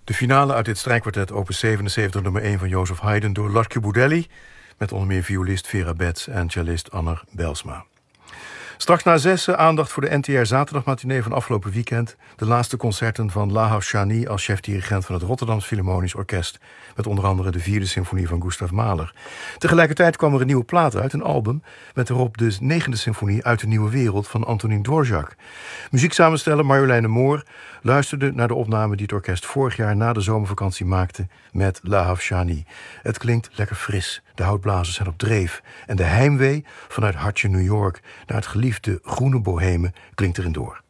De finale uit dit strijkkwartet opus 77 nummer 1 van Joseph Haydn door Lartje Boudelli, met onder meer violist Vera Betts en cellist Anner Belsma. Straks na 6 aandacht voor de NTR zaterdagmatinee van afgelopen weekend. De laatste concerten van Lahav Shani als chefdirigent van het Rotterdams Philharmonisch Orkest, met onder andere de 4e symfonie van Gustav Mahler. Tegelijkertijd kwam er een nieuwe plaat uit, een album, met erop de 9e symfonie uit de Nieuwe Wereld van Antonin Dvorak. Muzieksamensteller Marjoleine Moor luisterde naar de opname die het orkest vorig jaar na de zomervakantie maakte met Lahav Shani. Het klinkt lekker fris, de houtblazers zijn op dreef en de heimwee vanuit hartje New York naar het geliefde groene Bohemen klinkt erin door.